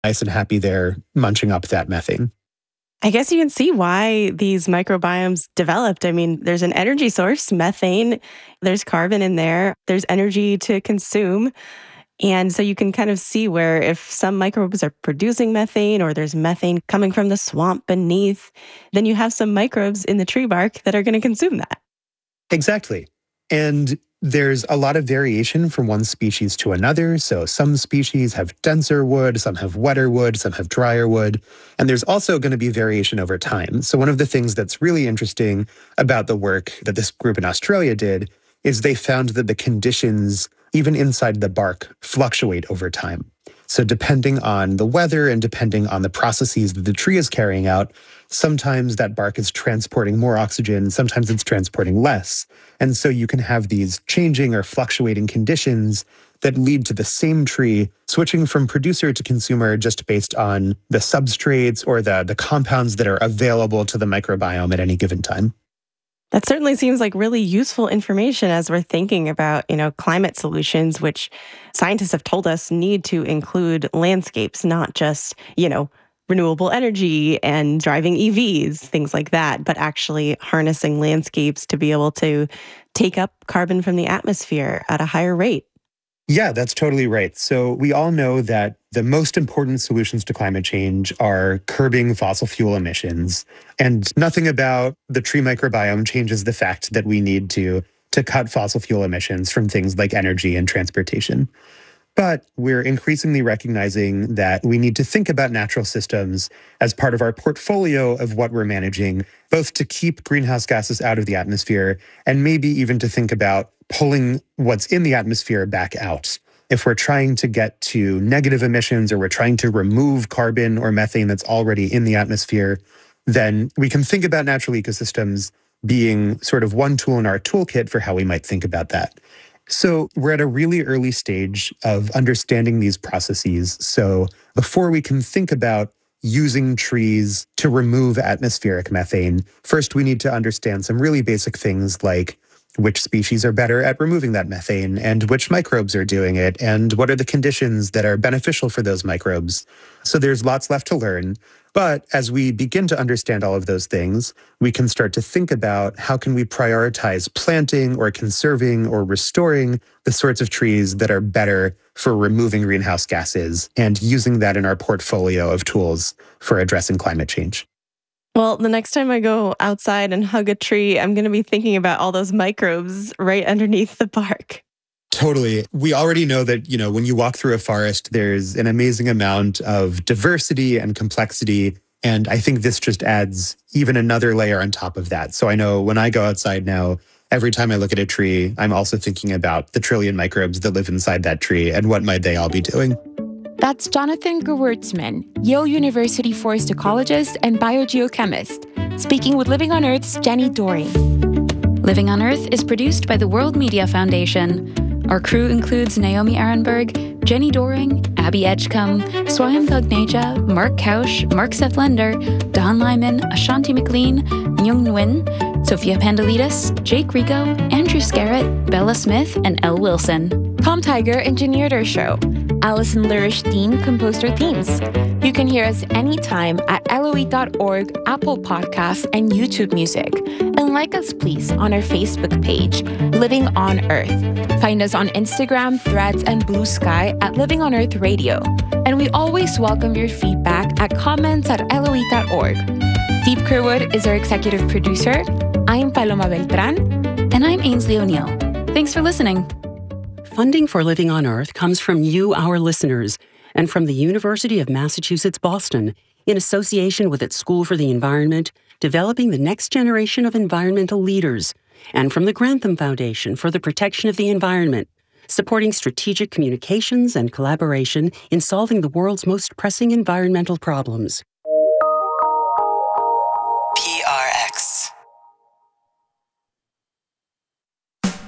nice and happy there munching up that methane. I guess you can see why these microbiomes developed. I mean, there's an energy source, methane, there's carbon in there, there's energy to consume. And so you can kind of see where if some microbes are producing methane or there's methane coming from the swamp beneath, then you have some microbes in the tree bark that are going to consume that. Exactly. And there's a lot of variation from one species to another. So some species have denser wood, some have wetter wood, some have drier wood. And there's also going to be variation over time. So one of the things that's really interesting about the work that this group in Australia did is they found that the conditions, even inside the bark, fluctuate over time. So depending on the weather and depending on the processes that the tree is carrying out, sometimes that bark is transporting more oxygen, sometimes it's transporting less. And so you can have these changing or fluctuating conditions that lead to the same tree switching from producer to consumer just based on the substrates or the compounds that are available to the microbiome at any given time. That certainly seems like really useful information as we're thinking about, climate solutions, which scientists have told us need to include landscapes, not just, renewable energy and driving EVs, things like that, but actually harnessing landscapes to be able to take up carbon from the atmosphere at a higher rate. Yeah, that's totally right. So we all know that the most important solutions to climate change are curbing fossil fuel emissions. And nothing about the tree microbiome changes the fact that we need to cut fossil fuel emissions from things like energy and transportation. But we're increasingly recognizing that we need to think about natural systems as part of our portfolio of what we're managing, both to keep greenhouse gases out of the atmosphere and maybe even to think about pulling what's in the atmosphere back out. If we're trying to get to negative emissions or we're trying to remove carbon or methane that's already in the atmosphere, then we can think about natural ecosystems being sort of one tool in our toolkit for how we might think about that. So we're at a really early stage of understanding these processes. So before we can think about using trees to remove atmospheric methane, first we need to understand some really basic things like which species are better at removing that methane and which microbes are doing it and what are the conditions that are beneficial for those microbes. So there's lots left to learn. But as we begin to understand all of those things, we can start to think about how can we prioritize planting or conserving or restoring the sorts of trees that are better for removing greenhouse gases and using that in our portfolio of tools for addressing climate change. Well, the next time I go outside and hug a tree, I'm going to be thinking about all those microbes right underneath the bark. Totally. We already know that, when you walk through a forest, there's an amazing amount of diversity and complexity. And I think this just adds even another layer on top of that. So I know when I go outside now, every time I look at a tree, I'm also thinking about the trillion microbes that live inside that tree and what might they all be doing. That's Jonathan Gewurtzman, Yale University forest ecologist and biogeochemist, speaking with Living on Earth's Jenny Doering. Living on Earth is produced by the World Media Foundation. Our crew includes Naomi Arenberg, Jenny Doering, Abby Edgecombe, Swayam Thugneja, Mark Kausch, Mark Seth Lender, Don Lyman, Ashanti McLean, Myung Nguyen, Sophia Pandelides, Jake Rico, Andrew Scarrett, Bella Smith, and Elle Wilson. Tom Tiger engineered our show. Allison Lurish-Dean composed our themes. You can hear us anytime at LOE.org, Apple Podcasts, and YouTube Music. And like us, please, on our Facebook page, Living on Earth. Find us on Instagram, Threads, and Blue Sky at Living on Earth Radio. And we always welcome your feedback at comments@LOE.org. Steve Kerwood is our executive producer. I'm Paloma Beltran. And I'm Ainsley O'Neill. Thanks for listening. Funding for Living on Earth comes from you, our listeners, and from the University of Massachusetts, Boston, in association with its School for the Environment, developing the next generation of environmental leaders, and from the Grantham Foundation for the Protection of the Environment, supporting strategic communications and collaboration in solving the world's most pressing environmental problems.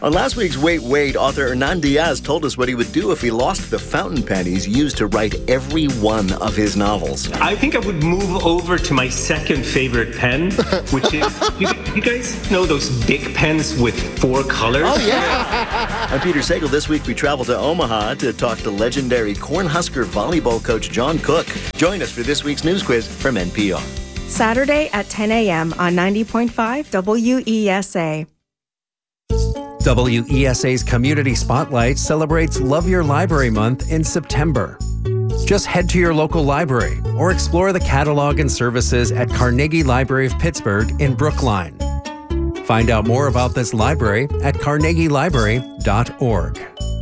On last week's Wait, Wait, author Hernan Diaz told us what he would do if he lost the fountain pen he's used to write every one of his novels. I think I would move over to my second favorite pen, which is, you guys know those Bic pens with 4 colors? Oh, yeah. I'm Peter Sagal. This week we travel to Omaha to talk to legendary Cornhusker volleyball coach John Cook. Join us for this week's news quiz from NPR. Saturday at 10 a.m. on 90.5 WESA. WESA's Community Spotlight celebrates Love Your Library Month in September. Just head to your local library or explore the catalog and services at Carnegie Library of Pittsburgh in Brookline. Find out more about this library at carnegielibrary.org.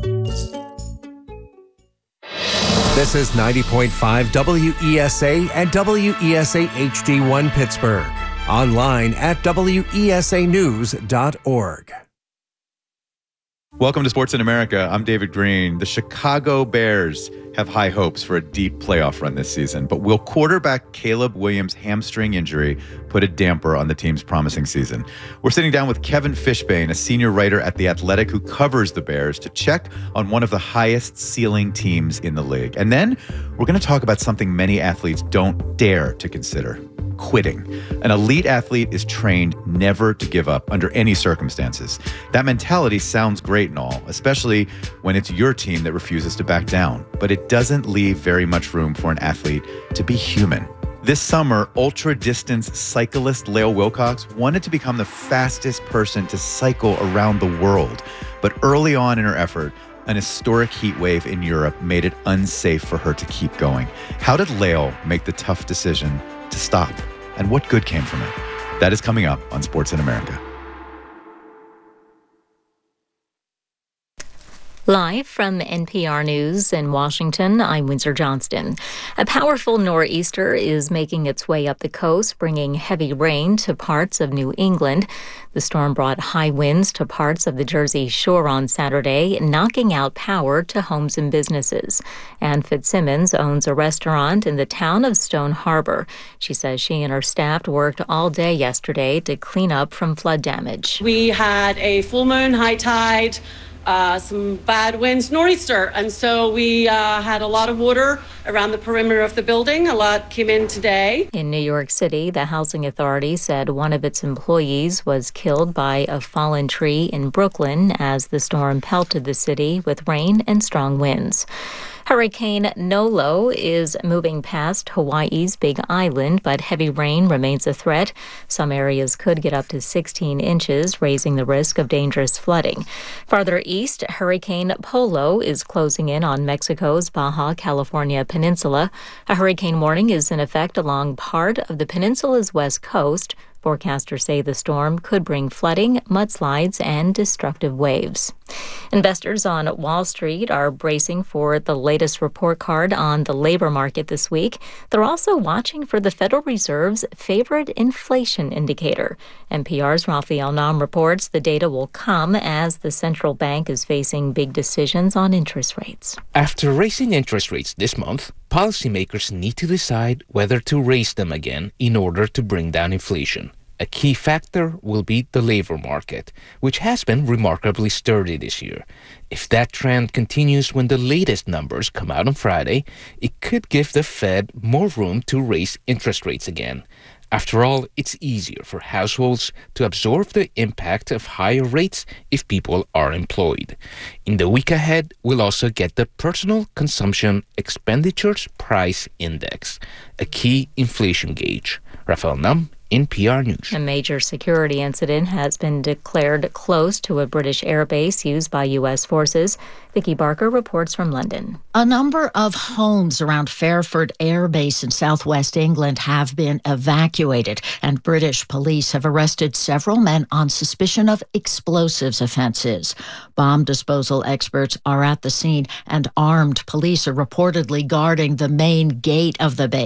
This is 90.5 WESA and WESA HD1 Pittsburgh. Online at wesanews.org. Welcome to Sports in America. I'm David Green. The Chicago Bears have high hopes for a deep playoff run this season, but will quarterback Caleb Williams' hamstring injury put a damper on the team's promising season? We're sitting down with Kevin Fishbane, a senior writer at The Athletic who covers the Bears, to check on one of the highest ceiling teams in the league. And then we're going to talk about something many athletes don't dare to consider: quitting. An elite athlete is trained never to give up under any circumstances. That mentality sounds great and all, especially when it's your team that refuses to back down. But it doesn't leave very much room for an athlete to be human. This summer, ultra-distance cyclist Lael Wilcox wanted to become the fastest person to cycle around the world. But early on in her effort, an historic heat wave in Europe made it unsafe for her to keep going. How did Lael make the tough decision to stop? And what good came from it? That is coming up on Sports in America. Live from NPR News in Washington, I'm Windsor Johnston. A powerful nor'easter is making its way up the coast, bringing heavy rain to parts of New England. The storm brought high winds to parts of the Jersey Shore on Saturday, knocking out power to homes and businesses. Ann Fitzsimmons owns a restaurant in the town of Stone Harbor. She says she and her staff worked all day yesterday to clean up from flood damage. We had a full moon, high tide, some bad winds, nor'easter, and so we had a lot of water around the perimeter of the building. A lot came in today. In New York City, the housing authority said one of its employees was killed by a fallen tree in Brooklyn as the storm pelted the city with rain and strong winds. Hurricane Nolo is moving past Hawaii's Big Island, but heavy rain remains a threat. Some areas could get up to 16 inches, raising the risk of dangerous flooding. Farther east, Hurricane Polo is closing in on Mexico's Baja California Peninsula. A hurricane warning is in effect along part of the peninsula's west coast. Forecasters say the storm could bring flooding, mudslides, and destructive waves. Investors on Wall Street are bracing for the latest report card on the labor market this week. They're also watching for the Federal Reserve's favorite inflation indicator. NPR's Raphael Nam reports the data will come as the central bank is facing big decisions on interest rates. After raising interest rates this month, policymakers need to decide whether to raise them again in order to bring down inflation. A key factor will be the labor market, which has been remarkably sturdy this year. If that trend continues when the latest numbers come out on Friday, it could give the Fed more room to raise interest rates again. After all, it's easier for households to absorb the impact of higher rates if people are employed. In the week ahead, we'll also get the Personal Consumption Expenditures Price Index, a key inflation gauge. Raphael Nam, NPR News. A major security incident has been declared close to a British airbase used by U.S. forces. Vicky Barker reports from London. A number of homes around Fairford Air Base in southwest England have been evacuated, and British police have arrested several men on suspicion of explosives offenses. Bomb disposal experts are at the scene, and armed police are reportedly guarding the main gate of the base.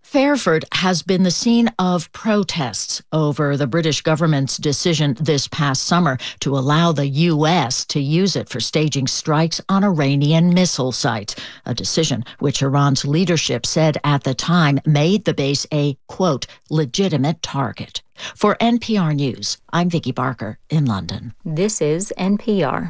Fairford has been the scene of protests over the British government's decision this past summer to allow the U.S. to use it for staging strikes on Iranian missile sites, a decision which Iran's leadership said at the time made the base a, quote, legitimate target. For NPR News, I'm Vicki Barker in London. This is NPR.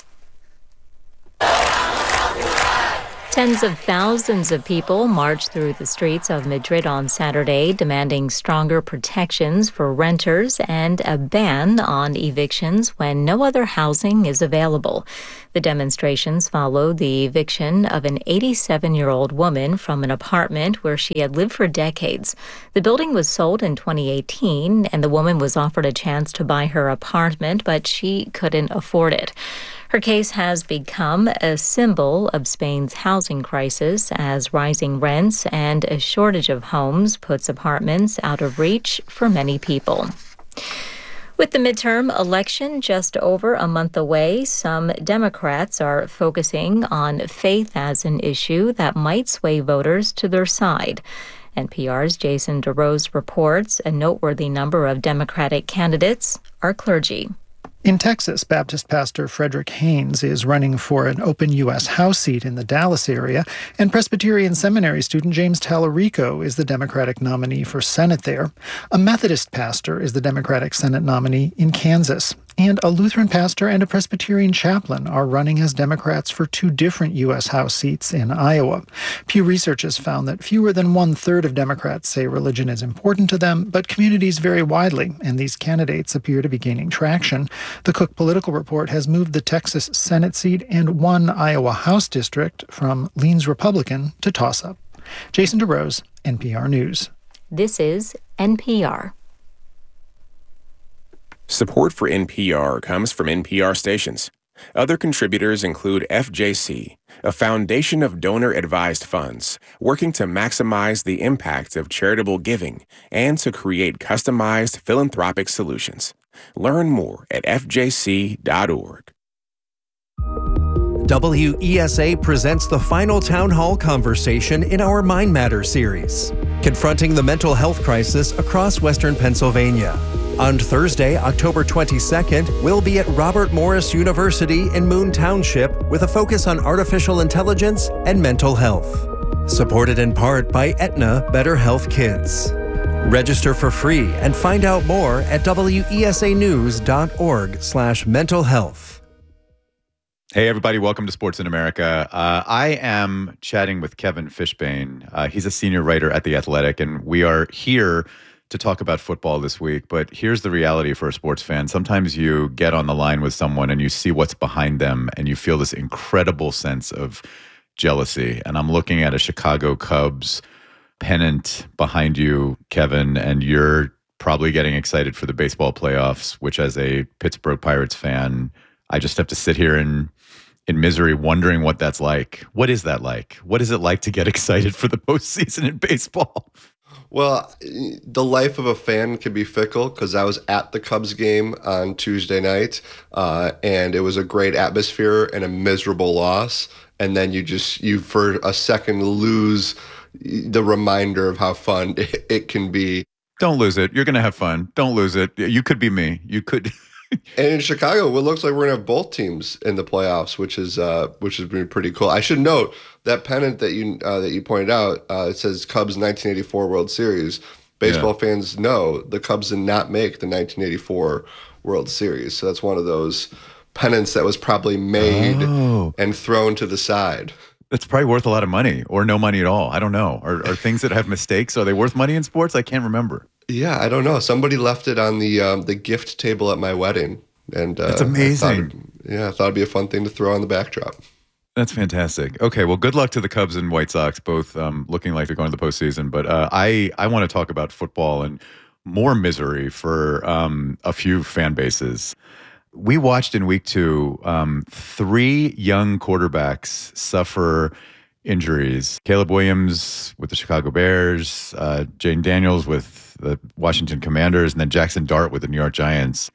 Tens of thousands of people marched through the streets of Madrid on Saturday, demanding stronger protections for renters and a ban on evictions when no other housing is available. The demonstrations followed the eviction of an 87-year-old woman from an apartment where she had lived for decades. The building was sold in 2018, and the woman was offered a chance to buy her apartment, but she couldn't afford it. Her case has become a symbol of Spain's housing crisis as rising rents and a shortage of homes puts apartments out of reach for many people. With the midterm election just over a month away, some Democrats are focusing on faith as an issue that might sway voters to their side. NPR's Jason DeRose reports a noteworthy number of Democratic candidates are clergy. In Texas, Baptist pastor Frederick Haynes is running for an open U.S. House seat in the Dallas area, and Presbyterian Seminary student James Tallarico is the Democratic nominee for Senate there. A Methodist pastor is the Democratic Senate nominee in Kansas. And a Lutheran pastor and a Presbyterian chaplain are running as Democrats for two different U.S. House seats in Iowa. Pew Research has found that fewer than one-third of Democrats say religion is important to them, but communities vary widely, and these candidates appear to be gaining traction. The Cook Political Report has moved the Texas Senate seat and one Iowa House district from leans Republican to toss-up. Jason DeRose, NPR News. This is NPR. Support for NPR comes from NPR stations. Other contributors include FJC, a foundation of donor-advised funds working to maximize the impact of charitable giving and to create customized philanthropic solutions. Learn more at fjc.org. WESA presents the final town hall conversation in our Mind Matters series, confronting the mental health crisis across Western Pennsylvania. On Thursday, October 22nd, we'll be at Robert Morris University in Moon Township with a focus on artificial intelligence and mental health. Supported in part by Aetna Better Health Kids. Register for free and find out more at wesanews.org/mental health. Hey, everybody. Welcome to Sports in America. I am chatting with Kevin Fishbane. He's a senior writer at The Athletic, and we are here to talk about football this week. But here's the reality for a sports fan. Sometimes you get on the line with someone and you see what's behind them, and you feel this incredible sense of jealousy. And I'm looking at a Chicago Cubs pennant behind you, Kevin, and you're probably getting excited for the baseball playoffs, which as a Pittsburgh Pirates fan, I just have to sit here in misery wondering what that's like. What is that like? What is it like to get excited for the postseason in baseball? Well, the life of a fan can be fickle because I was at the Cubs game on Tuesday night, and it was a great atmosphere and a miserable loss. And then you for a second lose the reminder of how fun it can be. Don't lose it. You're going to have fun. Don't lose it. You could be me. You could. And in Chicago, it looks like we're going to have both teams in the playoffs, which has been pretty cool. I should note that pennant that you pointed out, it says Cubs 1984 World Series. Baseball fans know the Cubs did not make the 1984 World Series. So that's one of those pennants that was probably made and thrown to the side. That's probably worth a lot of money or no money at all. I don't know. Are things that have mistakes, are they worth money in sports? I can't remember. Yeah, I don't know. Somebody left it on the gift table at my wedding. And that's amazing. I thought it'd be a fun thing to throw on the backdrop. That's fantastic. Okay, well, good luck to the Cubs and White Sox, both looking like they're going to the postseason. But I want to talk about football and more misery for a few fan bases. We watched in week 2 3 young quarterbacks suffer injuries. Caleb Williams with the Chicago Bears, Jayden Daniels with the Washington Commanders, and then Jackson Dart with the New York Giants.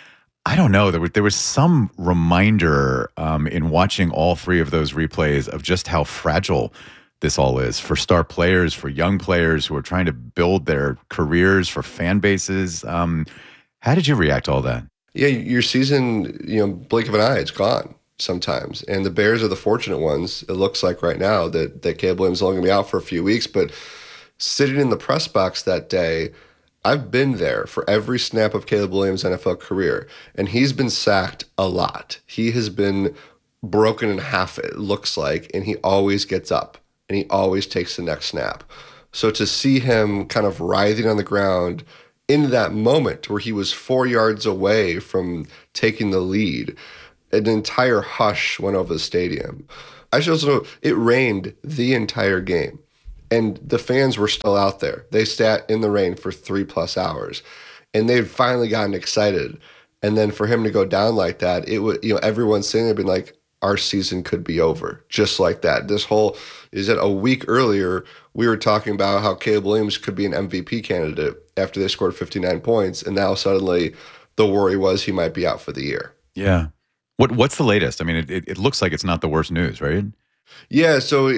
I don't know. There was some reminder in watching all 3 of those replays of just how fragile this all is for star players, for young players who are trying to build their careers, for fan bases. How did you react to all that? Yeah, your season, blink of an eye, it's gone sometimes. And the Bears are the fortunate ones, it looks like right now, that Caleb Williams is only going to be out for a few weeks. But sitting in the press box that day, I've been there for every snap of Caleb Williams' NFL career, and he's been sacked a lot. He has been broken in half, it looks like, and he always gets up, and he always takes the next snap. So to see him kind of writhing on the ground in that moment where he was 4 yards away from taking the lead, an entire hush went over the stadium. I should also know, it rained the entire game, and the fans were still out there. They sat in the rain for 3+ hours, and they'd finally gotten excited. And then for him to go down like that, it would, everyone sitting there being like, our season could be over, just like that. A week earlier, we were talking about how Caleb Williams could be an MVP candidate after they scored 59 points, and now suddenly the worry was he might be out for the year. Yeah. What's the latest? I mean, it looks like it's not the worst news, right? Yeah, so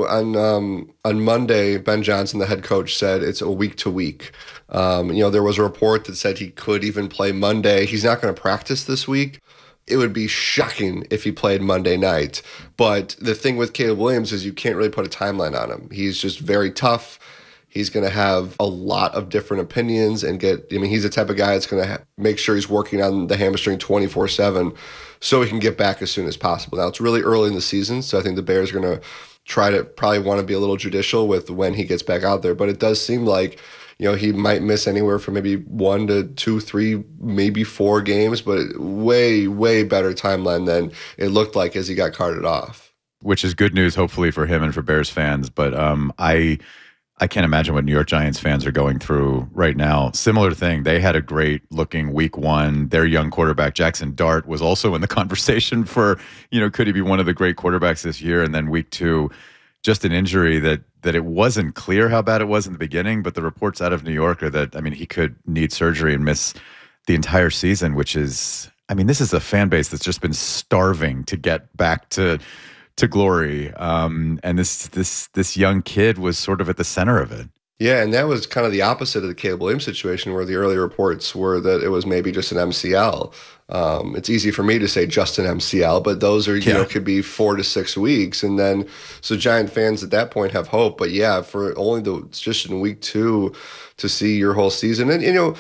on Monday, Ben Johnson, the head coach, said it's a week to week. There was a report that said he could even play Monday. He's not going to practice this week. It would be shocking if he played Monday night. But the thing with Caleb Williams is you can't really put a timeline on him. He's just very tough. He's going to have a lot of different opinions and he's the type of guy that's going to make sure he's working on the hamstring 24/7 so he can get back as soon as possible. Now, it's really early in the season, so I think the Bears are going to probably want to be a little judicial with when he gets back out there. But it does seem like, he might miss anywhere from maybe 1 to 2, 3, maybe 4 games, but way, way better timeline than it looked like as he got carted off. Which is good news, hopefully, for him and for Bears fans. But I can't imagine what New York Giants fans are going through right now. Similar thing. They had a great looking week 1. Their young quarterback, Jackson Dart, was also in the conversation for, could he be one of the great quarterbacks this year? And then week 2, just an injury that it wasn't clear how bad it was in the beginning, but the reports out of New York are that, he could need surgery and miss the entire season, which is, this is a fan base that's just been starving to get back to glory. And this young kid was sort of at the center of it. Yeah, and that was kind of the opposite of the Caleb Williams situation, where the early reports were that it was maybe just an MCL. It's easy for me to say just an MCL, but those are, could be 4 to 6 weeks. And then, so Giant fans at that point have hope. But yeah, for only just in week 2 to see your whole season. And,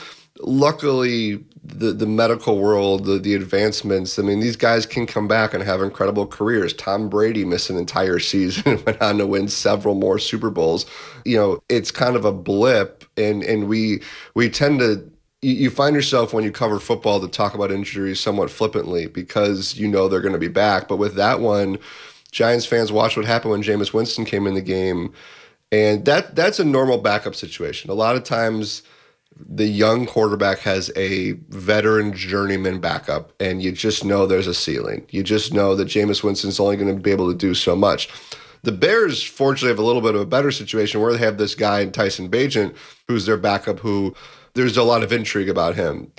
luckily, the medical world, the advancements, these guys can come back and have incredible careers. Tom Brady missed an entire season and went on to win several more Super Bowls. It's kind of a blip, and we tend to, you find yourself when you cover football to talk about injuries somewhat flippantly because they're going to be back. But with that one, Giants fans watched what happened when Jameis Winston came in the game, and that's a normal backup situation. A lot of times, the young quarterback has a veteran journeyman backup, and you just know there's a ceiling. You just know that Jameis Winston's only going to be able to do so much. The Bears, fortunately, have a little bit of a better situation where they have this guy, Tyson Bagent, who's their backup, who there's a lot of intrigue about him,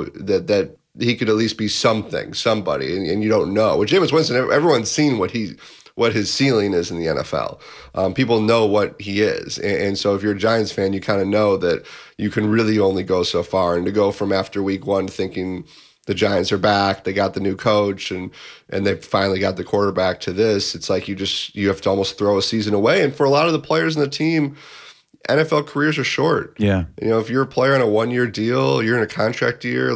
that he could at least be somebody, and you don't know. With Jameis Winston, everyone's seen what his ceiling is in the NFL. People know what he is. And so if you're a Giants fan, you kind of know that you can really only go so far. And to go from after week 1 thinking the Giants are back, they got the new coach, and they finally got the quarterback to this, it's like you have to almost throw a season away. And for a lot of the players in the team, NFL careers are short. Yeah. If you're a player on a 1-year deal, you're in a contract year,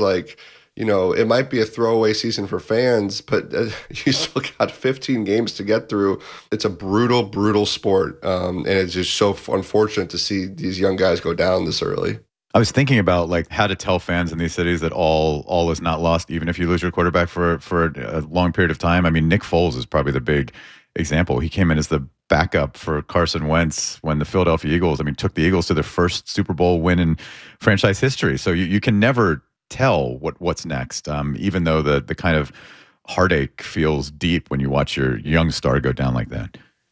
it might be a throwaway season for fans, but you still got 15 games to get through. It's a brutal, brutal sport, and it's just so unfortunate to see these young guys go down this early. I was thinking about how to tell fans in these cities that all is not lost, even if you lose your quarterback for a long period of time. Nick Foles is probably the big example. He came in as the backup for Carson Wentz when the Philadelphia Eagles, took the Eagles to their first Super Bowl win in franchise history. So you can never tell what's next, even though the kind of heartache feels deep when you watch your young star go down like that.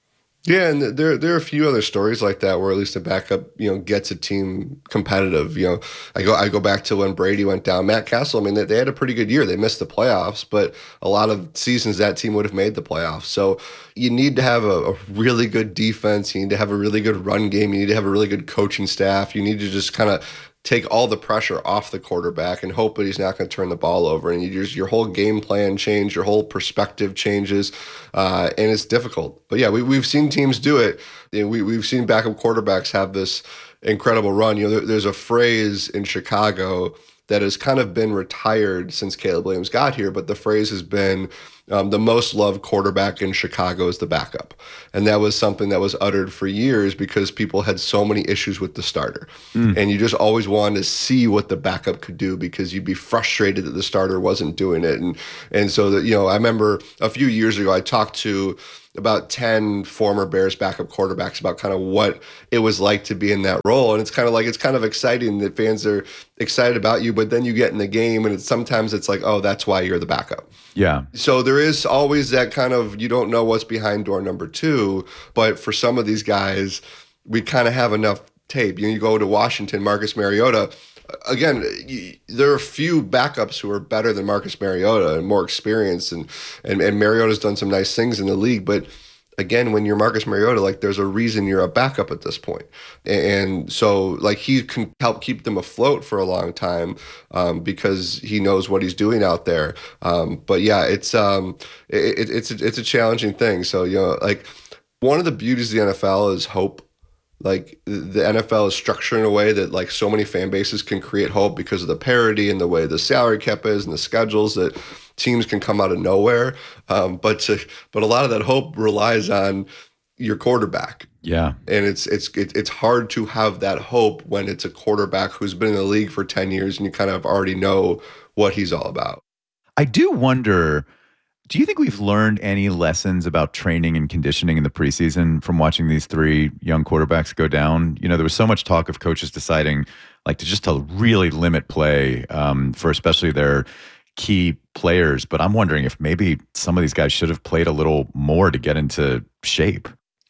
Yeah, and there are a few other stories like that where at least a backup, gets a team competitive. I go back to when Brady went down. Matt Castle, I mean, they had a pretty good year. They missed the playoffs, but a lot of seasons that team would have made the playoffs. So you need to have a really good defense. You need to have a really good run game. You need to have a really good coaching staff. You need to just kind of take all the pressure off the quarterback and hope that he's not going to turn the ball over. And your whole game plan change, your whole perspective changes, and it's difficult. But yeah, we've seen teams do it. We've seen backup quarterbacks have this incredible run. There's a phrase in Chicago that has kind of been retired since Caleb Williams got here, but the phrase has been the most loved quarterback in Chicago is the backup. And that was something that was uttered for years because people had so many issues with the starter. And you just always wanted to see what the backup could do because you'd be frustrated that the starter wasn't doing it. And so that, I remember a few years ago, I talked to about 10 former Bears backup quarterbacks about kind of what it was like to be in that role. And it's kind of exciting that fans are excited about you, but then you get in the game and sometimes it's like, oh, that's why you're the backup. Yeah. So there is always that kind of, you don't know what's behind door number 2, but for some of these guys, we kind of have enough tape. You go to Washington, Marcus Mariota. Again, there are a few backups who are better than Marcus Mariota and more experienced, and Mariota's done some nice things in the league. But again, when you're Marcus Mariota, there's a reason you're a backup at this point. And so, he can help keep them afloat for a long time because he knows what he's doing out there. But yeah, it's a challenging thing. So, one of the beauties of the NFL is hope. The NFL is structured in a way that so many fan bases can create hope because of the parity and the way the salary cap is and the schedules that teams can come out of nowhere. But a lot of that hope relies on your quarterback. Yeah. And it's hard to have that hope when it's a quarterback who's been in the league for 10 years and you kind of already know what he's all about. I do wonder, do you think we've learned any lessons about training and conditioning in the preseason from watching these 3 young quarterbacks go down? There was so much talk of coaches deciding to really limit play for especially their key players. But I'm wondering if maybe some of these guys should have played a little more to get into shape.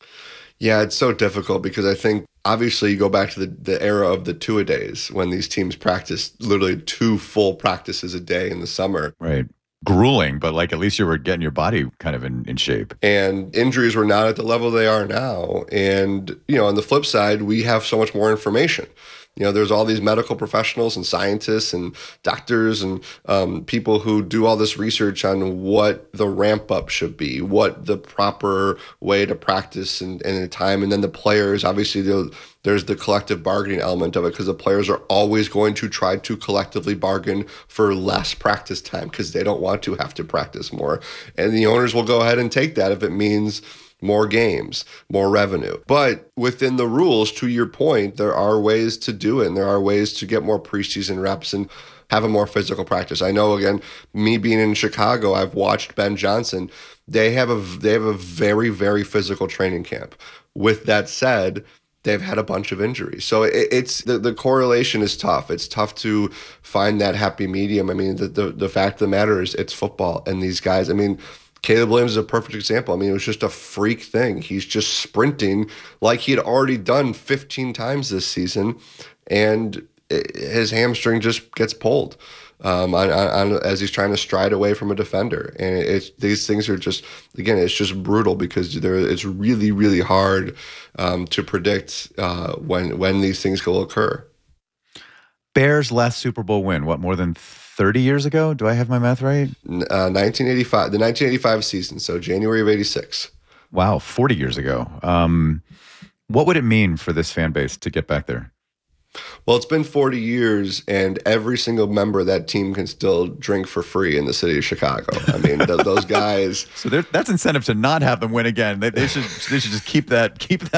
Yeah, it's so difficult because I think obviously you go back to the era of the two-a-days when these teams practiced literally 2 full practices a day in the summer. Right. Grueling, but at least you were getting your body kind of in shape. And injuries were not at the level they are now. And, on the flip side, we have so much more information. There's all these medical professionals and scientists and doctors and people who do all this research on what the ramp up should be, what the proper way to practice and the time. And then the players, obviously, there's the collective bargaining element of it because the players are always going to try to collectively bargain for less practice time because they don't want to have to practice more. And the owners will go ahead and take that if it means more games, more revenue. But within the rules, to your point, there are ways to do it, and there are ways to get more preseason reps and have a more physical practice. I know, again, me being in Chicago, I've watched Ben Johnson. They have a very, very physical training camp. With that said, they've had a bunch of injuries. So it's the correlation is tough. It's tough to find that happy medium. I mean, the fact of the matter is it's football, and these guys, Caleb Williams is a perfect example. It was just a freak thing. He's just sprinting like he had already done 15 times this season, and his hamstring just gets pulled as he's trying to stride away from a defender. And these things are just, again, it's just brutal because it's really, really hard to predict when these things will occur. Bears' last Super Bowl win, more than 30 years ago? Do I have my math right? 1985, the 1985 season, so January of 86. Wow, 40 years ago. What would it mean for this fan base to get back there? Well, it's been 40 years, and every single member of that team can still drink for free in the city of Chicago. Those guys. So that's incentive to not have them win again. They should just keep that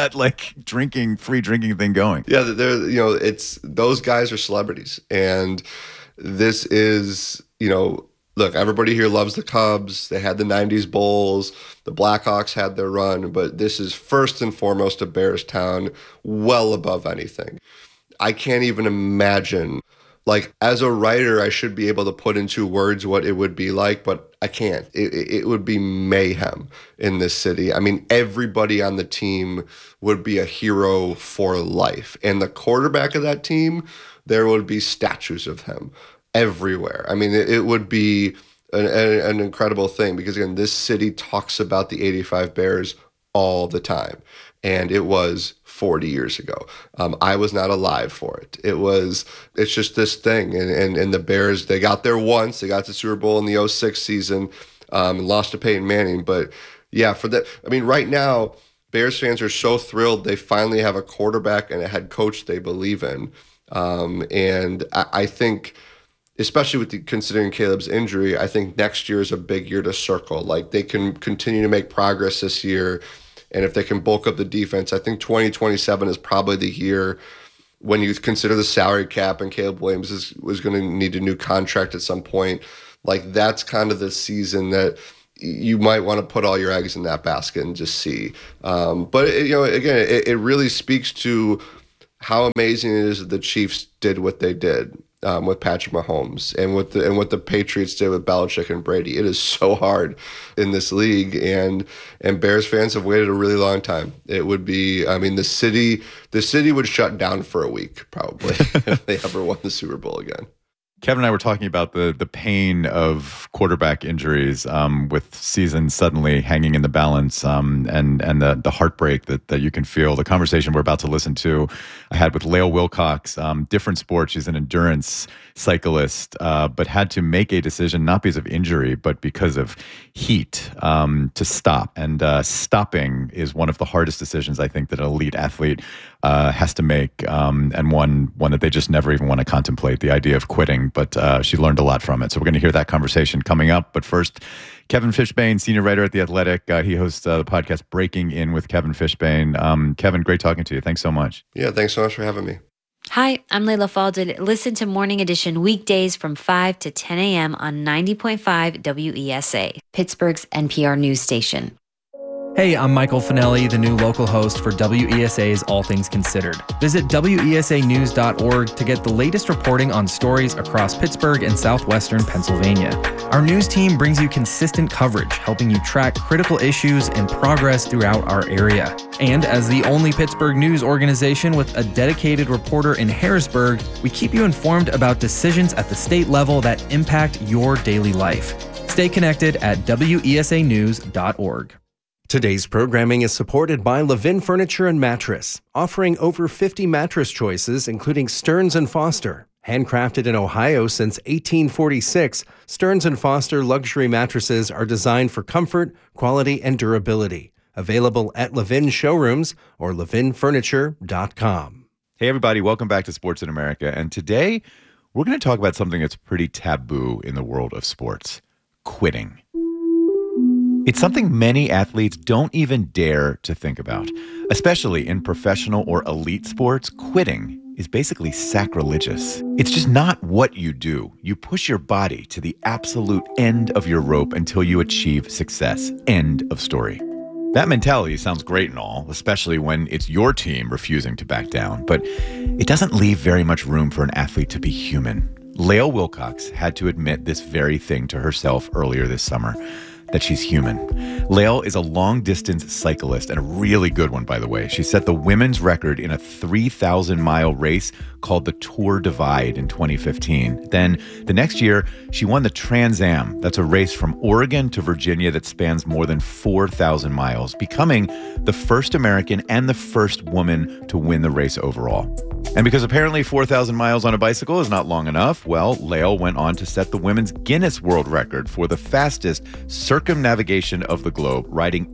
free drinking thing going. Yeah, it's those guys are celebrities, and this is look, everybody here loves the Cubs. They had the 90s Bulls. The Blackhawks had their run, but this is first and foremost a Bears town, well above anything. I can't even imagine like as a writer, I should be able to put into words what it would be like, but I can't. It would be mayhem in this city. I mean, everybody on the team would be a hero for life. And the quarterback of that team, there would be statues of him everywhere. I mean, it would be an incredible thing because, again, this city talks about the 85 Bears all the time. And it was 40 years ago. I was not alive for it. It's just this thing. And the Bears, they got there once. They got to Super Bowl in the 2006 season and lost to Peyton Manning. But yeah, for that, I mean, right now, Bears fans are so thrilled they finally have a quarterback and a head coach they believe in. And I think, especially with considering Caleb's injury, I think next year is a big year to circle. Like, they can continue to make progress this year. And if they can bulk up the defense, I think 2027 is probably the year when you consider the salary cap and Caleb Williams was going to need a new contract at some point. Like, that's kind of the season that you might want to put all your eggs in that basket and just see. But again, it really speaks to how amazing it is that the Chiefs did what they did with Patrick Mahomes and what the Patriots did with Belichick and Brady. It is so hard in this league, and Bears fans have waited a really long time. It would be, I mean, the city would shut down for a week probably if they ever won the Super Bowl again. Kevin and I were talking about the pain of quarterback injuries with seasons suddenly hanging in the balance and the heartbreak that you can feel. The conversation we're about to listen to I had with Lael Wilcox, different sport. She's an endurance cyclist, but had to make a decision not because of injury, but because of heat to stop. And stopping is one of the hardest decisions I think that an elite athlete has to make, and one that they just never even want to contemplate, the idea of quitting. But she learned a lot from it. So we're going to hear that conversation coming up. But first, Kevin Fishbain, senior writer at The Athletic. He hosts the podcast Breaking In with Kevin Fishbain. Kevin, great talking to you. Thanks so much. Yeah, thanks so much for having me. Hi, I'm Layla Falded. Listen to Morning Edition weekdays from 5 to 10 a.m. on 90.5 WESA, Pittsburgh's NPR news station. Hey, I'm Michael Finelli, the new local host for WESA's All Things Considered. Visit WESAnews.org to get the latest reporting on stories across Pittsburgh and southwestern Pennsylvania. Our news team brings you consistent coverage, helping you track critical issues and progress throughout our area. And as the only Pittsburgh news organization with a dedicated reporter in Harrisburg, we keep you informed about decisions at the state level that impact your daily life. Stay connected at WESAnews.org. Today's programming is supported by Levin Furniture and Mattress, offering over 50 mattress choices, including Stearns & Foster. Handcrafted in Ohio since 1846, Stearns & Foster luxury mattresses are designed for comfort, quality, and durability. Available at Levin showrooms or levinfurniture.com. Hey, everybody. Welcome back to Sports in America. And today, we're going to talk about something that's pretty taboo in the world of sports: quitting. It's something many athletes don't even dare to think about. Especially in professional or elite sports, quitting is basically sacrilegious. It's just not what you do. You push your body to the absolute end of your rope until you achieve success. End of story. That mentality sounds great and all, especially when it's your team refusing to back down, but it doesn't leave very much room for an athlete to be human. Lael Wilcox had to admit this very thing to herself earlier this summer, that she's human. Lael is a long-distance cyclist, and a really good one, by the way. She set the women's record in a 3,000-mile race called the Tour Divide in 2015. Then, the next year, she won the Trans Am. That's a race from Oregon to Virginia that spans more than 4,000 miles, becoming the first American and the first woman to win the race overall. And because apparently 4,000 miles on a bicycle is not long enough, well, Lael went on to set the women's Guinness World Record for the fastest circumnavigation of the globe, riding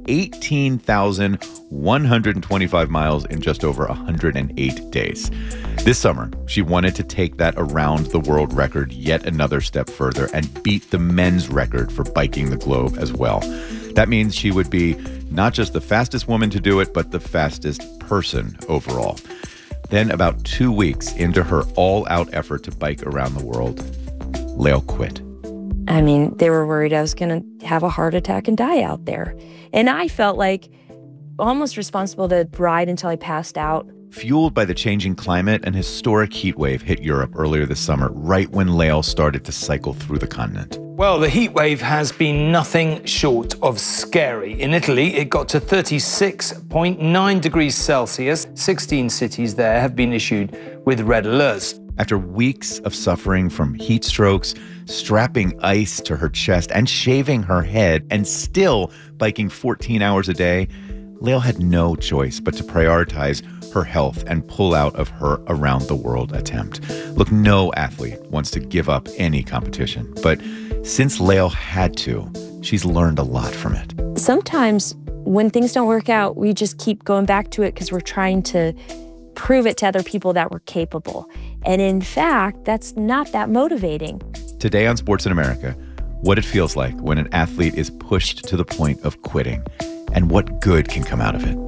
18,125 miles in just over 108 days. This summer, she wanted to take that around the world record yet another step further and beat the men's record for biking the globe as well. That means she would be not just the fastest woman to do it, but the fastest person overall. Then, about 2 weeks into her all-out effort to bike around the world, Lael quit. I mean, they were worried I was going to have a heart attack and die out there. And I felt like almost responsible to ride until I passed out. Fueled by the changing climate, an historic heat wave hit Europe earlier this summer, right when Lael started to cycle through the continent. Well, the heat wave has been nothing short of scary. In Italy, it got to 36.9 degrees Celsius. 16 cities there have been issued with red alerts. After weeks of suffering from heat strokes, strapping ice to her chest and shaving her head, and still biking 14 hours a day, Lael had no choice but to prioritize her health and pull out of her around-the-world attempt. Look, no athlete wants to give up any competition, but since Lael had to, she's learned a lot from it. Sometimes when things don't work out, we just keep going back to it because we're trying to prove it to other people that we're capable. And in fact, that's not that motivating. Today on Sports in America, what it feels like when an athlete is pushed to the point of quitting and what good can come out of it.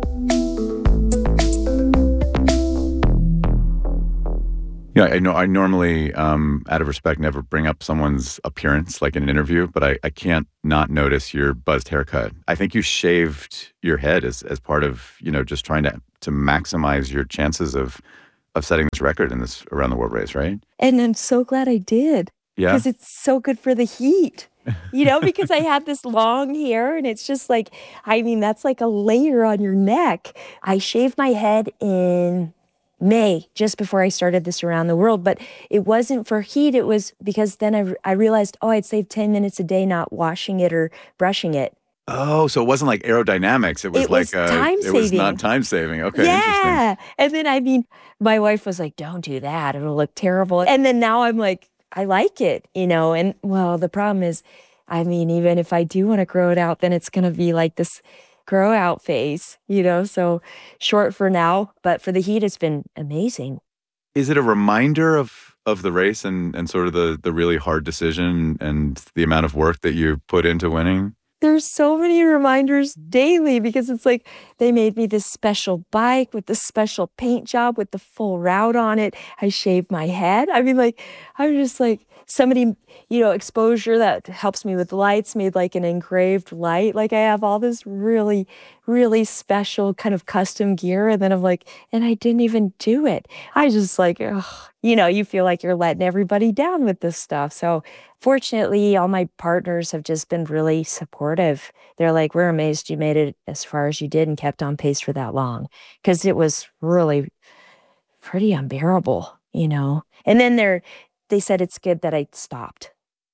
Yeah, I normally, out of respect, never bring up someone's appearance like in an interview, but I can't not notice your buzzed haircut. I think you shaved your head as part of, just trying to maximize your chances of setting this record in this around the world race, right? And I'm so glad I did. Yeah. Because it's so good for the heat. Because I had this long hair and it's just like, that's like a layer on your neck. I shaved my head in May, just before I started this around the world, but it wasn't for heat. It was because then I realized, I'd save 10 minutes a day not washing it or brushing it. Oh, so it wasn't like aerodynamics. It was time-saving. It was not time-saving. Okay, yeah. Interesting. And then, my wife was like, don't do that. It'll look terrible. And then now I'm like, I like it, and well, the problem is, even if I do want to grow it out, then it's going to be like this grow out phase, so short for now, but for the heat, it's been amazing. Is it a reminder of the race and sort of the really hard decision and the amount of work that you put into winning? There's so many reminders daily because it's like they made me this special bike with this special paint job with the full route on it. I shaved my head. I'm just like somebody, exposure that helps me with lights made like an engraved light. Like I have all this really, really special kind of custom gear. And then I'm like, and I didn't even do it. I just like, you feel like you're letting everybody down with this stuff. So fortunately, all my partners have just been really supportive. They're like, we're amazed you made it as far as you did and kept on pace for that long. Because it was really pretty unbearable, And then they said it's good that I stopped.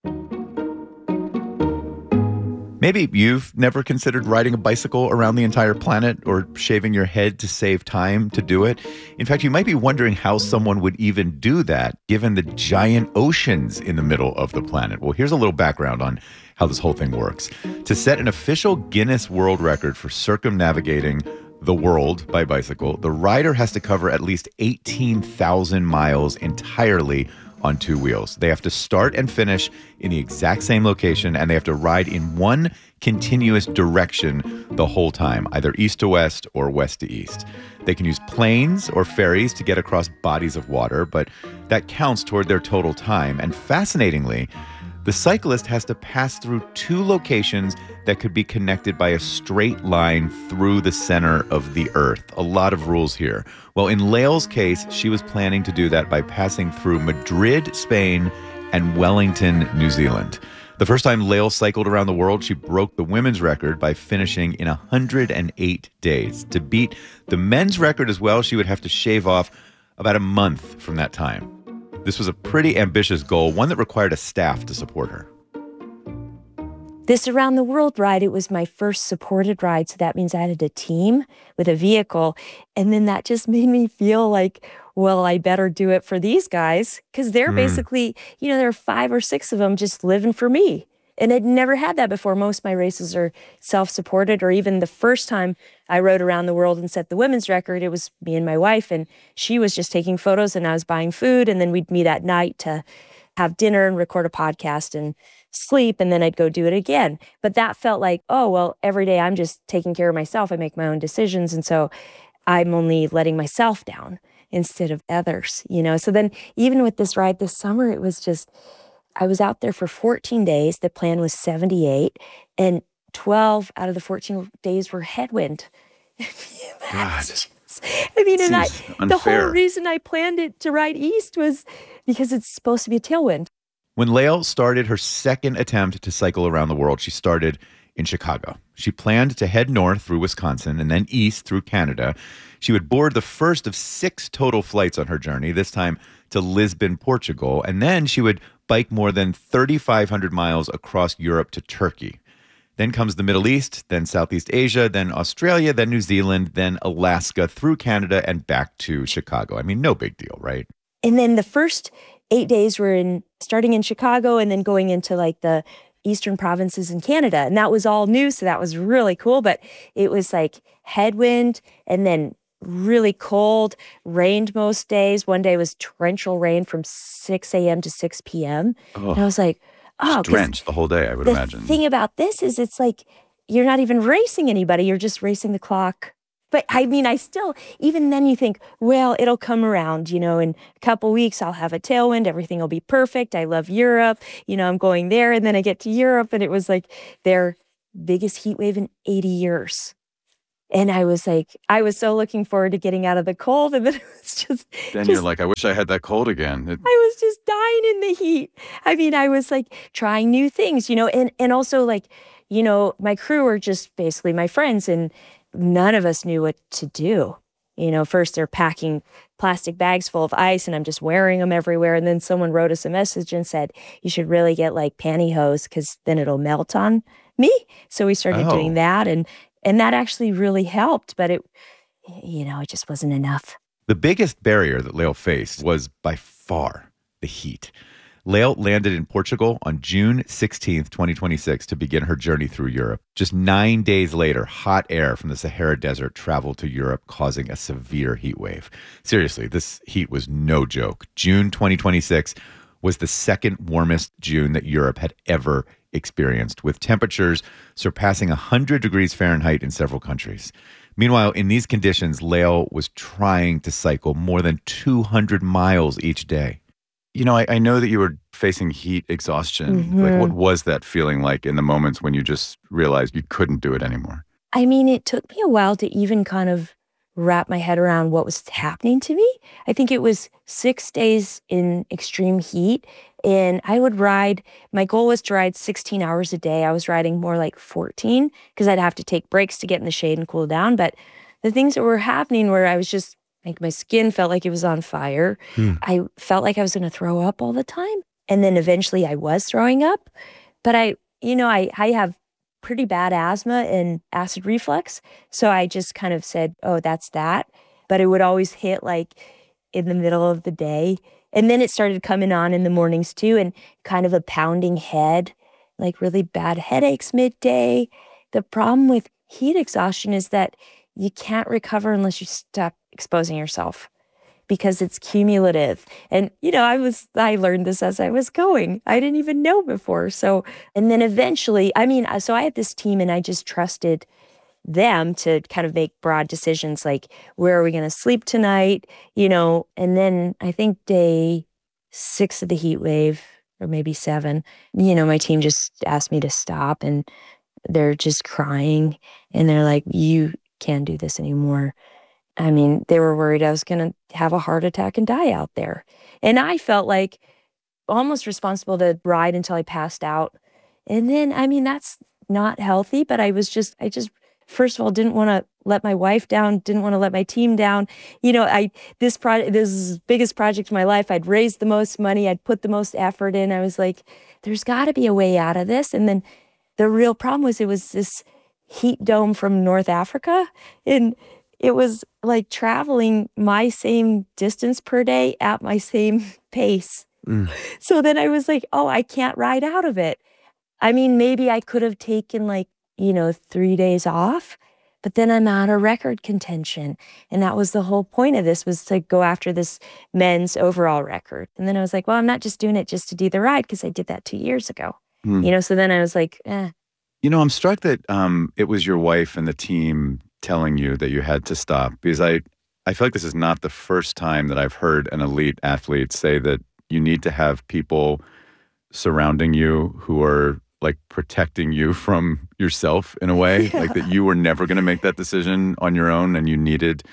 Maybe you've never considered riding a bicycle around the entire planet or shaving your head to save time to do it. In fact, you might be wondering how someone would even do that, given the giant oceans in the middle of the planet. Well, here's a little background on how this whole thing works. To set an official Guinness World Record for circumnavigating the world by bicycle, the rider has to cover at least 18,000 miles entirely on two wheels. They have to start and finish in the exact same location, and they have to ride in one continuous direction the whole time, either east to west or west to east. They can use planes or ferries to get across bodies of water, but that counts toward their total time. And fascinatingly, the cyclist has to pass through two locations that could be connected by a straight line through the center of the earth. A lot of rules here. Well, in Lael's case, she was planning to do that by passing through Madrid, Spain, and Wellington, New Zealand. The first time Lael cycled around the world, she broke the women's record by finishing in 108 days. To beat the men's record as well, she would have to shave off about a month from that time. This was a pretty ambitious goal, one that required a staff to support her. This around the world ride, it was my first supported ride. So that means I had a team with a vehicle. And then that just made me feel like, well, I better do it for these guys. Because they're basically, there are 5 or 6 of them just living for me. And I'd never had that before. Most of my races are self-supported, or even the first time I rode around the world and set the women's record, it was me and my wife, and she was just taking photos and I was buying food, and then we'd meet at night to have dinner and record a podcast and sleep, and then I'd go do it again. But that felt like, oh, well, every day I'm just taking care of myself. I make my own decisions, and so I'm only letting myself down instead of others, So then even with this ride this summer, it was just, I was out there for 14 days. The plan was 78, and 12 out of the 14 days were headwind. I mean, and Seems the whole unfair. reason I planned it to ride east was because it's supposed to be a tailwind. When Lael started her second attempt to cycle around the world, she started in Chicago. She planned to head north through Wisconsin and then east through Canada. She would board the first of 6 total flights on her journey, this time to Lisbon, Portugal, and then she would bike more than 3,500 miles across Europe to Turkey. Then comes the Middle East, then Southeast Asia, then Australia, then New Zealand, then Alaska, through Canada, and back to Chicago. I mean, no big deal, right? And then the first 8 days were starting in Chicago and then going into like the eastern provinces in Canada. And that was all new. So that was really cool. But it was like headwind and then really cold, rained most days. One day was torrential rain from 6 a.m. to 6 p.m. Oh, and I was like, oh, drenched the whole day, I would imagine. The thing about this is it's like you're not even racing anybody. You're just racing the clock. But I mean, even then you think, well, it'll come around, in a couple weeks, I'll have a tailwind. Everything will be perfect. I love Europe. I'm going there. And then I get to Europe and it was like their biggest heat wave in 80 years. And I was so looking forward to getting out of the cold. And then it was just. Then you're like, I wish I had that cold again. I was just dying in the heat. I mean, I was like trying new things, and also like, my crew are just basically my friends and none of us knew what to do. First they're packing plastic bags full of ice and I'm just wearing them everywhere. And then someone wrote us a message and said, you should really get like pantyhose because then it'll melt on me. So we started doing that and that actually really helped, but it just wasn't enough. The biggest barrier that Lael faced was by far the heat. Lael landed in Portugal on June 16th, 2026 to begin her journey through Europe. Just 9 days later, hot air from the Sahara Desert traveled to Europe, causing a severe heat wave. Seriously, this heat was no joke. June 2026 was the second warmest June that Europe had ever experienced, with temperatures surpassing 100 degrees Fahrenheit in several countries. Meanwhile, in these conditions, Lael was trying to cycle more than 200 miles each day. I know that you were facing heat exhaustion. Mm-hmm. Like, what was that feeling like in the moments when you just realized you couldn't do it anymore? I mean, it took me a while to even kind of wrap my head around what was happening to me. I think it was 6 days in extreme heat. And I would ride, my goal was to ride 16 hours a day. I was riding more like 14 because I'd have to take breaks to get in the shade and cool down. But the things that were happening where I was just, like my skin felt like it was on fire. I felt like I was going to throw up all the time. And then eventually I was throwing up. But I have pretty bad asthma and acid reflux. So I just kind of said, oh, that's that. But it would always hit like in the middle of the day. And then it started coming on in the mornings too, and kind of a pounding head, like really bad headaches midday. The problem with heat exhaustion is that you can't recover unless you stop exposing yourself because it's cumulative. And, I learned this as I was going. I didn't even know before. So, and then eventually, so I had this team and I just trusted them to kind of make broad decisions like, where are we going to sleep tonight? And then I think day 6 of the heat wave, or maybe 7, my team just asked me to stop and they're just crying and they're like, you can't do this anymore. I mean, they were worried I was going to have a heart attack and die out there. And I felt like almost responsible to ride until I passed out. And then, that's not healthy, but I just first of all, didn't want to let my wife down, didn't want to let my team down. This biggest project of my life, I'd raised the most money, I'd put the most effort in. I was like, there's got to be a way out of this. And then the real problem was it was this heat dome from North Africa. And it was like traveling my same distance per day at my same pace. So then I was like, oh, I can't ride out of it. Maybe I could have taken 3 days off, but then I'm out of record contention. And that was the whole point of this, was to go after this men's overall record. And then I was like, well, I'm not just doing it just to do the ride because I did that 2 years ago. So then I was like, I'm struck that it was your wife and the team telling you that you had to stop, because I feel like this is not the first time that I've heard an elite athlete say that you need to have people surrounding you who are like protecting you from yourself in a way, like that you were never going to make that decision on your own and you needed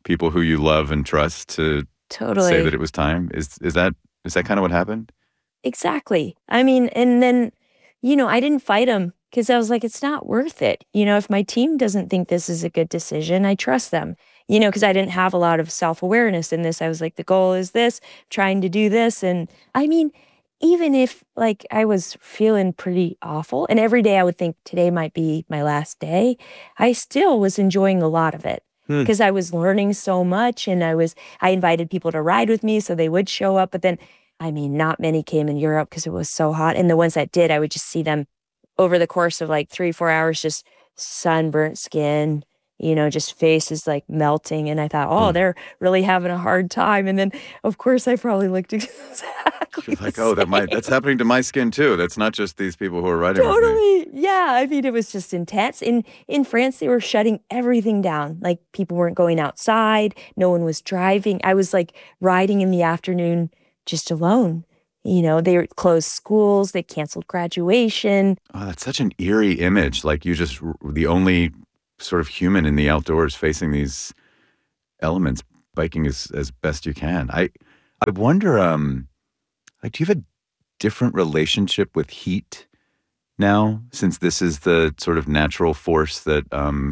people who you love and trust to Totally. say that it was time? Is that kind of what happened? Exactly. I mean, and then, I didn't fight him because I was like, it's not worth it. If my team doesn't think this is a good decision, I trust them, because I didn't have a lot of self-awareness in this. I was like, the goal is this, trying to do this. And I mean, even if like I was feeling pretty awful and every day I would think today might be my last day, I still was enjoying a lot of it because I was learning so much and I invited people to ride with me so they would show up. But then, I mean, not many came in Europe because it was so hot. And the ones that did, I would just see them over the course of like 3-4 hours, just sunburnt skin, just faces like melting. And I thought, oh, they're really having a hard time. And then, of course, I probably looked exactly Like, that's happening to my skin too. That's not just these people who are riding with me. Totally. Yeah. I mean, it was just intense. In France, they were shutting everything down. Like people weren't going outside. No one was driving. I was like riding in the afternoon just alone. They closed schools. They canceled graduation. Oh, that's such an eerie image. Like you just the only sort of human in the outdoors facing these elements, biking as best you can. I wonder, like, do you have a different relationship with heat now, since this is the sort of natural force that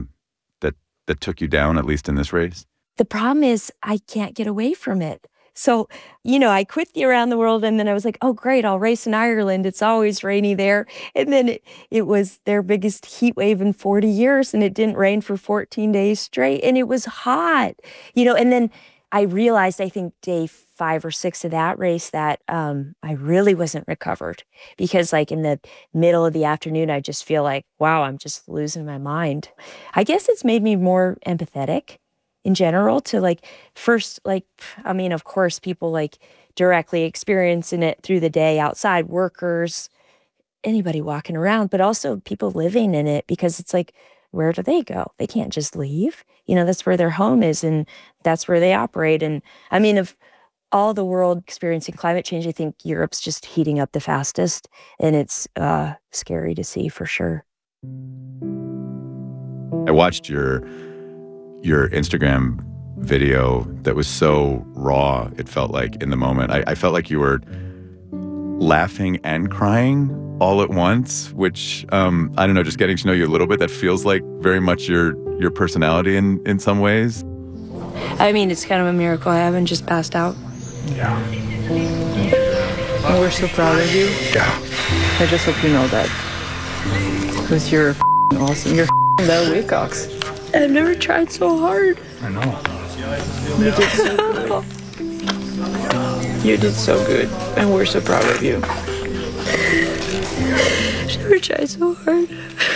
that took you down, at least in this race? The problem is I can't get away from it. So, I quit the Around the World and then I was like, oh, great, I'll race in Ireland. It's always rainy there. And then it was their biggest heat wave in 40 years and it didn't rain for 14 days straight and it was hot, and then I realized, I think day 5 or 6 of that race that I really wasn't recovered because like in the middle of the afternoon, I just feel like, wow, I'm just losing my mind. I guess it's made me more empathetic in general to like first, like, I mean, of course, people like directly experiencing it through the day outside, workers, anybody walking around, but also people living in it because it's like, where do they go? They can't just leave. That's where their home is and that's where they operate. And I mean, of all the world experiencing climate change, I think Europe's just heating up the fastest and it's scary to see for sure. I watched your Instagram video that was so raw, it felt like in the moment. I felt like you were laughing and crying all at once, which, I don't know, just getting to know you a little bit, that feels like very much your personality in some ways. I mean, it's kind of a miracle I haven't just passed out. Yeah. And we're so proud of you. Yeah. I just hope you know that. Because you're awesome. You're Belle Wilcox. I've never tried so hard. I know. You did so good. You did so good. And we're so proud of you. I've never tried so hard.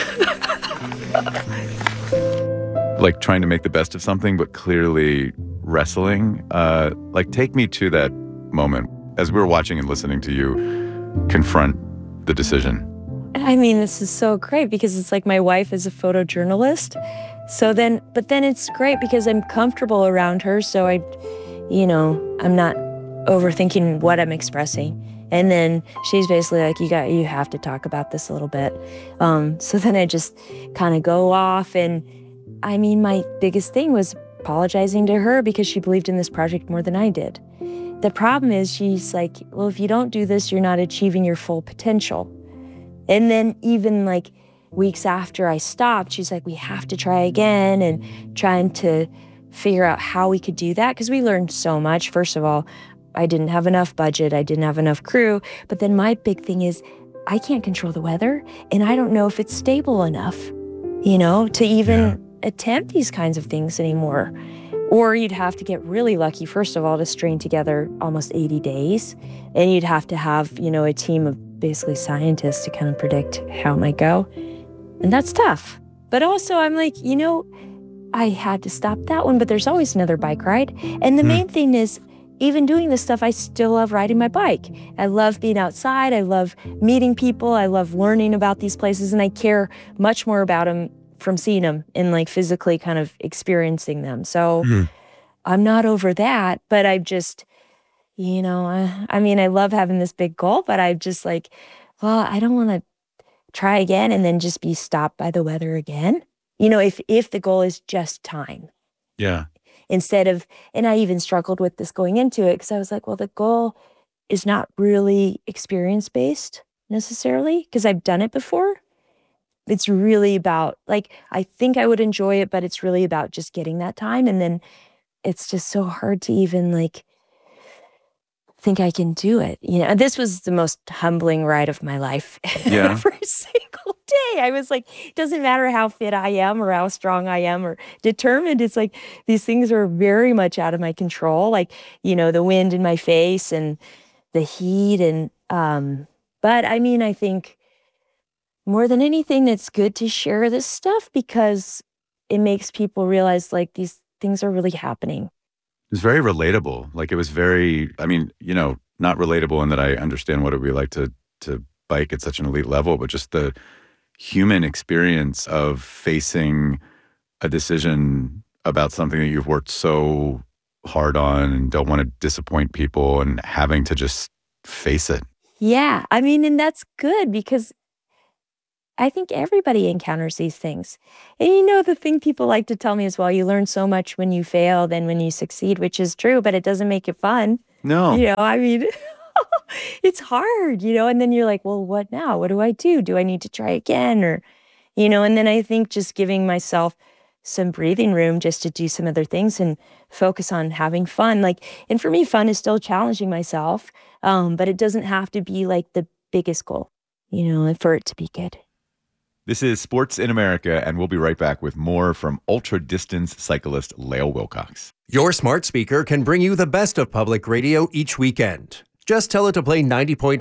Like trying to make the best of something, but clearly wrestling. Like take me to that moment as we were watching and listening to you confront the decision. I mean, this is so great because it's like my wife is a photojournalist. But then it's great because I'm comfortable around her. So I'm not overthinking what I'm expressing. And then she's basically like, you have to talk about this a little bit. So then I just kind of go off. And I mean, my biggest thing was apologizing to her because she believed in this project more than I did. The problem is she's like, well, if you don't do this, you're not achieving your full potential. And then even like weeks after I stopped, she's like, we have to try again, and trying to figure out how we could do that because we learned so much. First of all, I didn't have enough budget. I didn't have enough crew. But then my big thing is I can't control the weather and I don't know if it's stable enough, to even attempt these kinds of things anymore. Or you'd have to get really lucky, first of all, to string together almost 80 days. And you'd have to have, a team of basically scientists to kind of predict how it might go. And that's tough. But also I'm like, I had to stop that one, but there's always another bike ride. And the main thing is, even doing this stuff, I still love riding my bike. I love being outside. I love meeting people. I love learning about these places. And I care much more about them from seeing them and like physically kind of experiencing them. So I'm not over that, but I've just, I mean, I love having this big goal, but I'm just like, well, I don't want to try again and then just be stopped by the weather again. If the goal is just time. Yeah. instead of, and I even struggled with this going into it because I was like, well, the goal is not really experience-based necessarily because I've done it before. It's really about, like, I think I would enjoy it, but it's really about just getting that time. And then it's just so hard to even, like, think I can do it. You know, and this was the most humbling ride of my life. Yeah. Every single day. I was like, it doesn't matter how fit I am or how strong I am or determined. It's like, these things are very much out of my control. Like, you know, the wind in my face and the heat. And, but I mean, I think more than anything, it's good to share this stuff because it makes people realize, like, these things are really happening. It was very relatable. Like, it was very, I mean, you know, not relatable in that I understand what it would be like to bike at such an elite level, but just the human experience of facing a decision about something that you've worked so hard on and don't want to disappoint people and having to just face it. Yeah. I mean, and that's good because I think everybody encounters these things. And you know, the thing people like to tell me is, well, you learn so much when you fail than when you succeed, which is true, but it doesn't make it fun. No. You know, I mean, it's hard, you know, and then you're like, well, what now? What do I do? Do I need to try again? Or, you know, and then I think just giving myself some breathing room just to do some other things and focus on having fun. Like, and for me, fun is still challenging myself, but it doesn't have to be like the biggest goal, you know, for it to be good. This is Sports in America, and we'll be right back with more from ultra-distance cyclist Lael Wilcox. Your smart speaker can bring you the best of public radio each weekend. Just tell it to play 90.5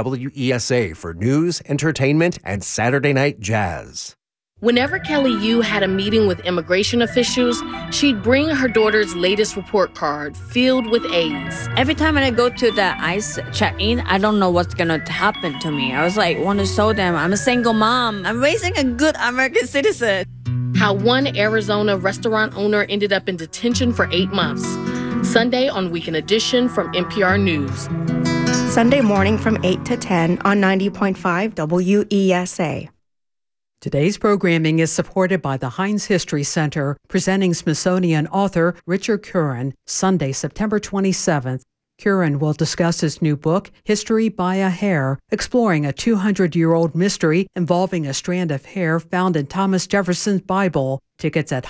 WESA for news, entertainment, and Saturday night jazz. Whenever Kelly Yu had a meeting with immigration officials, she'd bring her daughter's latest report card filled with A's. Every time I go to the ICE check-in, I don't know what's gonna happen to me. I was like, want to show them I'm a single mom. I'm raising a good American citizen. How one Arizona restaurant owner ended up in detention for 8 months. Sunday on Weekend Edition from NPR News. Sunday morning from 8 to 10 on 90.5 WESA. Today's programming is supported by the Heinz History Center, presenting Smithsonian author Richard Curran, Sunday, September 27th. Curran will discuss his new book, History by a Hair, exploring a 200-year-old mystery involving a strand of hair found in Thomas Jefferson's Bible. Tickets at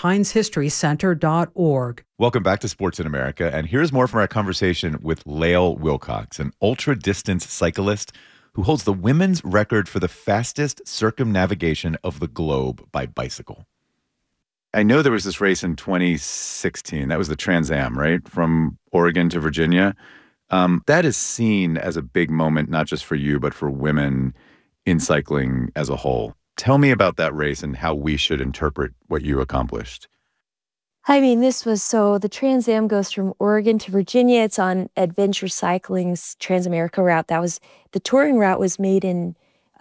HeinzHistoryCenter.org. Welcome back to Sports in America, and here's more from our conversation with Lael Wilcox, an ultra-distance cyclist who holds the women's record for the fastest circumnavigation of the globe by bicycle. I know there was this race in 2016. That was the Trans Am, right? From Oregon to Virginia. That is seen as a big moment, not just for you, but for women in cycling as a whole. Tell me about that race and how we should interpret what you accomplished. I mean, this was the Trans Am goes from Oregon to Virginia. It's on Adventure Cycling's Transamerica route. The touring route was made in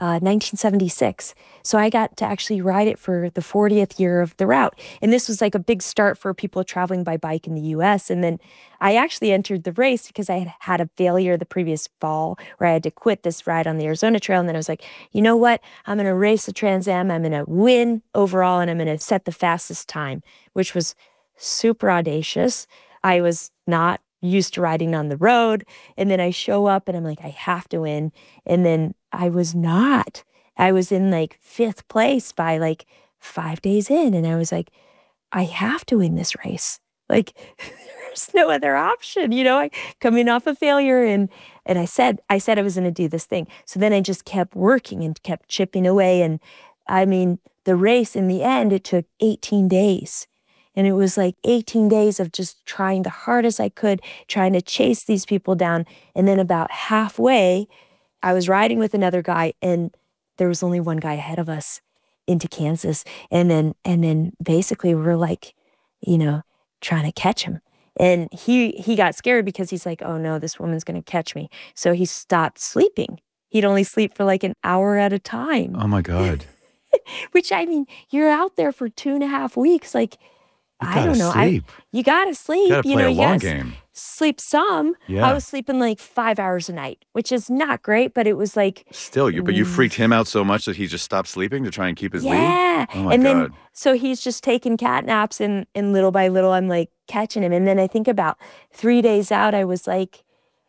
1976. So I got to actually ride it for the 40th year of the route. And this was like a big start for people traveling by bike in the US. And then I actually entered the race because I had had a failure the previous fall where I had to quit this ride on the Arizona Trail. And then I was like, you know what? I'm going to race the Trans Am. I'm going to win overall, and I'm going to set the fastest time, which was super audacious. I was not used to riding on the road. And then I show up and I'm like, I have to win. And then I was not. I was in like 5th place by like 5 days in. And I was like, I have to win this race. Like, there's no other option, you know, I coming off a failure. And I said I was going to do this thing. So then I just kept working and kept chipping away. And I mean, the race in the end, it took 18 days. And it was like 18 days of just trying the hardest I could, trying to chase these people down. And then about halfway, I was riding with another guy, and there was only one guy ahead of us into Kansas. And then basically we're like, you know, trying to catch him. And he got scared because he's like, oh no, this woman's going to catch me. So he stopped sleeping. He'd only sleep for like an hour at a time. Oh my God. Which, I mean, you're out there for 2.5 weeks. Like, I don't know. You gotta sleep. You gotta play a long game. Sleep some. Yeah. I was sleeping like 5 hours a night, which is not great, but it was like Still, but you freaked him out so much that he just stopped sleeping to try and keep his lead? Yeah. Oh my and God. then so he's just taking cat naps, and little by little I'm like catching him. And then I think about 3 days out, I was like,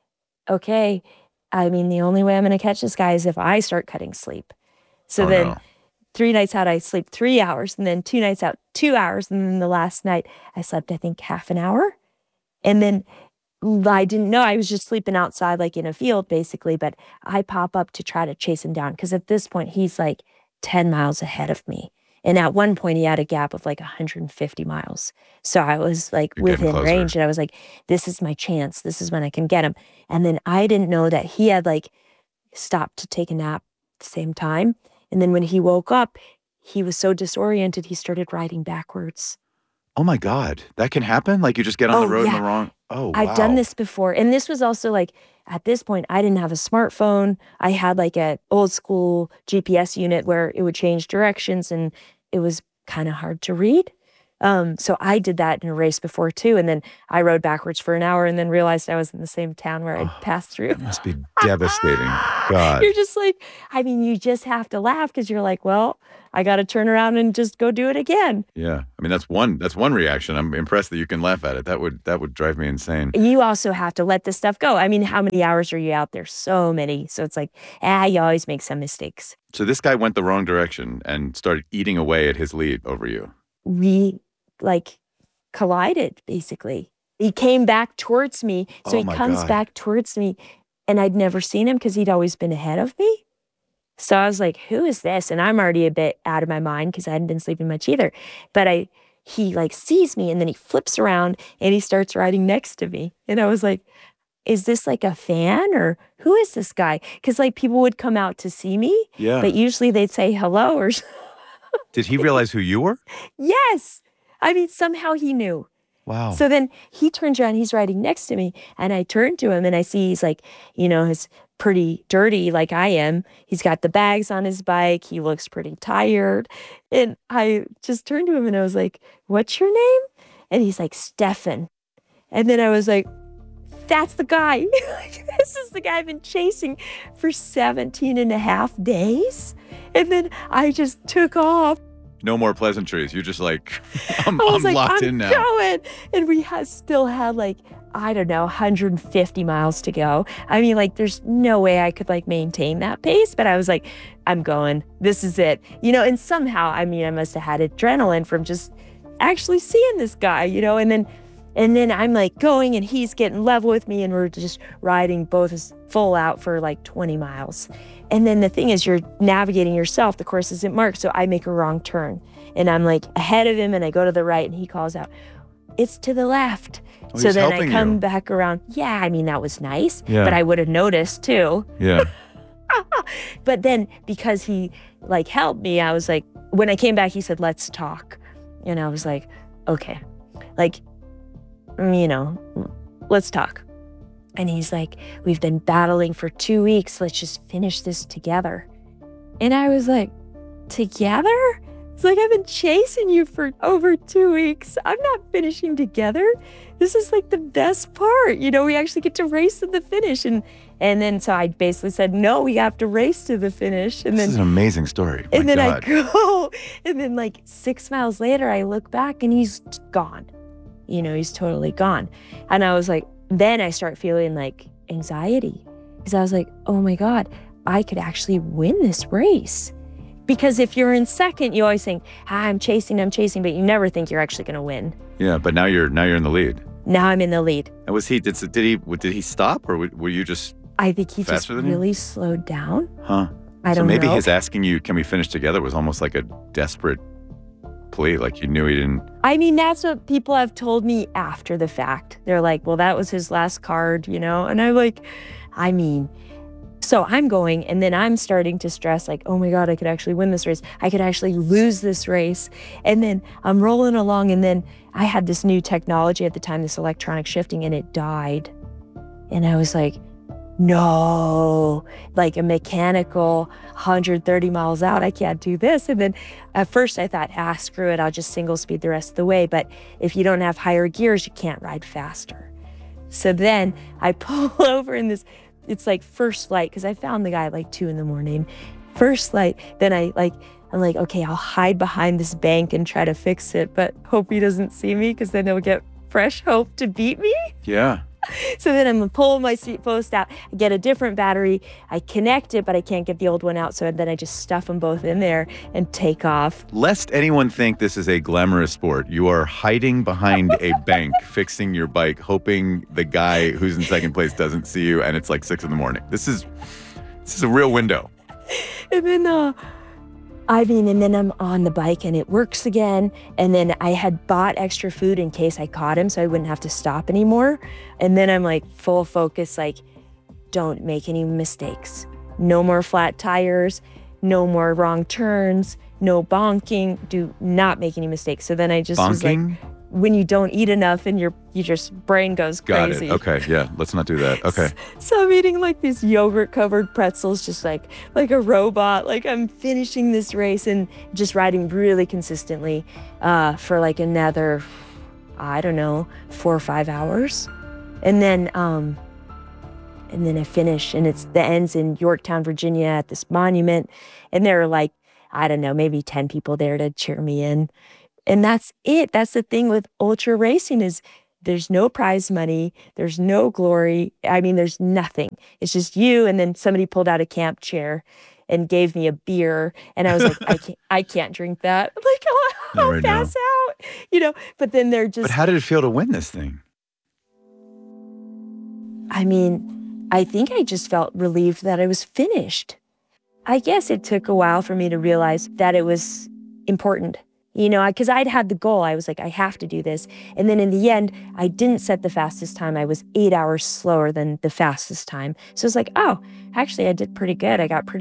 okay, I mean, the only way I'm going to catch this guy is if I start cutting sleep. So then 3 nights out, I sleep 3 hours, and then 2 nights out, 2 hours. And then the last night I slept, I think, half an hour. And then I didn't know, I was just sleeping outside, like in a field basically, but I pop up to try to chase him down. Because at this point, he's like 10 miles ahead of me. And at one point, he had a gap of like 150 miles. So I was like within range, and I was like, this is my chance. This is when I can get him. And then I didn't know that he had like stopped to take a nap at the same time. And then when he woke up, he was so disoriented, he started riding backwards. Oh my God, that can happen? Like you just get on the road in the wrong... Oh, wow. I've done this before. And this was also like, at this point, I didn't have a smartphone. I had like a old school GPS unit where it would change directions, and it was kind of hard to read. So I did that in a race before too. And then I rode backwards for an hour and then realized I was in the same town where I'd passed through. It must be devastating. God. You're just like, I mean, you just have to laugh because you're like, well, I got to turn around and just go do it again. Yeah. I mean, that's one reaction. I'm impressed that you can laugh at it. That would drive me insane. You also have to let this stuff go. I mean, how many hours are you out there? So many. So it's like, you always make some mistakes. So this guy went the wrong direction and started eating away at his lead over you. We like collided, basically. He came back towards me. So he comes back towards me, and I'd never seen him because he'd always been ahead of me. So I was like, who is this? And I'm already a bit out of my mind because I hadn't been sleeping much either. But he like sees me, and then he flips around and he starts riding next to me. And I was like, is this like a fan, or who is this guy? Because like people would come out to see me, but usually they'd say hello or Did he realize who you were? Yes. I mean, somehow he knew. Wow. So then he turns around, he's riding next to me, and I turn to him and I see he's like, he's pretty dirty like I am. He's got the bags on his bike. He looks pretty tired. And I just turned to him and I was like, what's your name? And he's like, Stefan. And then I was like, that's the guy. This is the guy I've been chasing for 17 and a half days. And then I just took off. No more pleasantries. You're just like, I'm locked in now. Going. And we still had like, I don't know, 150 miles to go. I mean, like, there's no way I could like maintain that pace, but I was like, I'm going. This is it. And somehow, I mean, I must have had adrenaline from just actually seeing this guy, and then I'm like going, and he's getting level with me, and we're just riding both full out for like 20 miles. And then the thing is, you're navigating yourself. The course isn't marked, so I make a wrong turn. And I'm like ahead of him, and I go to the right, and he calls out, it's to the left. Oh, so then I come back around. Yeah, I mean, that was nice, Yeah. but I would have noticed too. Yeah. But then because he like helped me, I was like, when I came back, he said, let's talk. And I was like, okay, like, let's talk. And he's like, we've been battling for 2 weeks. Let's just finish this together. And I was like, together? It's like, I've been chasing you for over 2 weeks. I'm not finishing together. This is like the best part. We actually get to race to the finish. And then so I basically said, no, we have to race to the finish. And This is an amazing story. My and then God. I go, and then like 6 miles later, I look back and he's gone. He's totally gone. And I was like, then I start feeling like anxiety because I was like, oh my God, I could actually win this race. Because if you're in second, you always think, I'm chasing, but you never think you're actually going to win. Yeah, but now you're in the lead. Now I'm in the lead. And was he? Did he stop, or were you just? I think he just faster than you? really slowed down. Huh. I so don't maybe know. his asking you, can we finish together, was almost like a desperate plea. Like you knew he didn't. I mean, that's what people have told me after the fact. They're like, well, that was his last card, And I'm like, so I'm going, and then I'm starting to stress like, oh my God, I could actually win this race. I could actually lose this race. And then I'm rolling along, and then I had this new technology at the time, this electronic shifting, and it died. And I was like, no, like a mechanical 130 miles out, I can't do this. And then at first I thought, screw it, I'll just single speed the rest of the way. But if you don't have higher gears, you can't ride faster. So then I pull over in this, it's like first light, because I found the guy at like 2 a.m. First light, then I'm like, okay, I'll hide behind this bank and try to fix it, but hope he doesn't see me because then he'll get fresh hope to beat me. Yeah. So then I'm pulling my seat post out, I get a different battery, I connect it, but I can't get the old one out. So then I just stuff them both in there and take off. Lest anyone think this is a glamorous sport, you are hiding behind a bank, fixing your bike, hoping the guy who's in second place doesn't see you, and it's like 6 a.m. This is a real window. And then, and then I'm on the bike and it works again. And then I had bought extra food in case I caught him so I wouldn't have to stop anymore. And then I'm like full focus, like, don't make any mistakes. No more flat tires, no more wrong turns, no bonking, do not make any mistakes. So then I just was like, when you don't eat enough and your just brain goes crazy. Got it. Okay, yeah, let's not do that. Okay. So I'm eating like these yogurt-covered pretzels, just like a robot. Like I'm finishing this race and just riding really consistently for like another, 4 or 5 hours. And then I finish, and the ends in Yorktown, Virginia at this monument. And there are like, maybe 10 people there to cheer me in. And that's it. That's the thing with ultra racing is there's no prize money. There's no glory. There's nothing. It's just you. And then somebody pulled out a camp chair and gave me a beer. And I was like, I can't drink that. Like, I'll pass out, but then they're just. But how did it feel to win this thing? I think I just felt relieved that I was finished. I guess it took a while for me to realize that it was important. Because I'd had the goal. I was like, I have to do this. And then in the end, I didn't set the fastest time. I was 8 hours slower than the fastest time. So it's like, oh, actually, I did pretty good. I got pretty